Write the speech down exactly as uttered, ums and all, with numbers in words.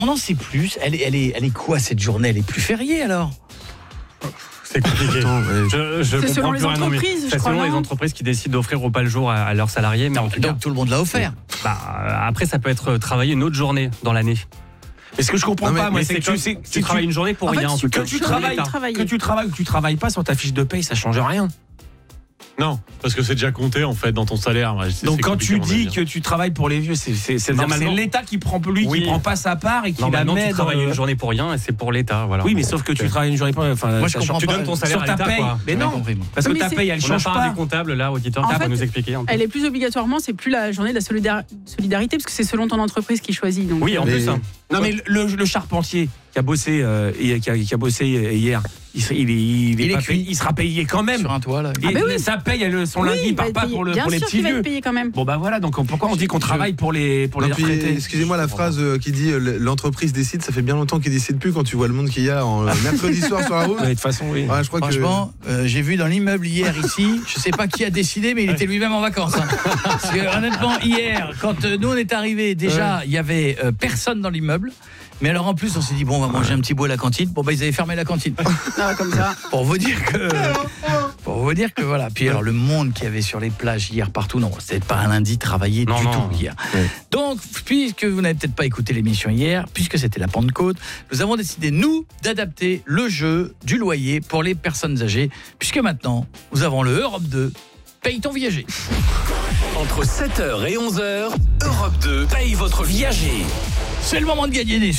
On n'en sait plus. Elle est, elle, est, elle est quoi cette journée? Elle est plus fériée alors? C'est compliqué. Attends, mais... Je, je c'est comprends selon les plus rien, non, mais entreprises, je c'est crois. selon les non entreprises qui décident d'offrir repas le jour à, à leurs salariés. Mais en tout cas, Donc tout le monde l'a offert. bah, après, ça peut être travailler une autre journée dans l'année. Mais ce que je comprends Non, mais- pas, moi, Mais c'est c'est que que tu, sais, tu travailles une journée pour En fait, rien. en tu tout peux cas. que tu peux travailles, travailler. que tu travailles ou que tu travailles pas sur ta fiche de paye, ça change rien. Non, parce que c'est déjà compté en fait dans ton salaire. C'est- Donc c'est quand compliqué, tu à mon dis avis. que tu travailles pour les vieux, c'est c'est c'est Normalement- c'est l'État qui prend lui Oui. qui prend pas sa part et qui la Normalement, met tu dans travailles le- une journée pour rien et c'est pour l'État. Voilà. Oui, mais sauf que tu travailles une journée pour enfin Moi, je ça comprends change- Tu pas. donnes ton salaire sur à ta l'État, paye. quoi. Mais J'ai non, compris, moi. parce que Mais ta c'est- paye elle On n'a change pas un pas. des comptables là, auditeur, En qui va fait, nous expliquer. un peu. Elle est plus obligatoirement, c'est plus la journée de la solidar- solidarité, parce que c'est selon ton entreprise qui choisit. Donc, Oui, en Mais- plus. hein. Non mais le, le charpentier qui a bossé euh, et qui, a, qui a bossé hier, il, se- il, est, il, est Il est pas cuit. payé, il sera payé quand même. Sur un toit là. Et Ah bah oui. sa paye, elle, son oui, lundi, il il va part être pas payé. pour, le, Bien pour les sûr petits qu'il va vieux. être payé quand même. Bon bah voilà, donc pourquoi on dit qu'on travaille pour les pour les Non, puis, retraités? excusez-moi, la phrase euh, qui dit euh, l'entreprise décide, ça fait bien longtemps qu'il décide plus quand tu vois le monde qu'il y a en euh, mercredi soir sur la route. Ouais, de toute façon, oui. Ouais, je crois Franchement, euh, j'ai vu dans l'immeuble hier ici, je sais pas qui a décidé, mais il était lui-même en vacances. hein. Parce que honnêtement, hier, quand euh, nous on est arrivés, déjà il y avait euh, personne dans l'immeuble. Mais alors en plus, on s'est dit bon, on va manger un petit bout à la cantine. Bon bah ils avaient fermé la cantine. Ah, comme ça. Pour vous dire que, pour vous dire que voilà. Puis alors le monde qu'il y avait sur les plages hier partout, non, c'était pas un lundi travaillé Non, du non. tout hier. Ouais. Donc, puisque vous n'avez peut-être pas écouté l'émission hier, puisque c'était la Pentecôte, nous avons décidé nous d'adapter le jeu du loyer pour les personnes âgées, puisque maintenant nous avons le Europe deux. Paye ton viager. Entre sept heures et onze heures, Europe deux paye votre viager. C'est le moment de gagner des